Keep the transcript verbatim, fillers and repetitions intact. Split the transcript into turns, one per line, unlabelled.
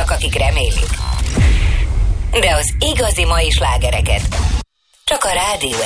Vannak, akik remélik. De az igazi mai slágereket csak a Rádió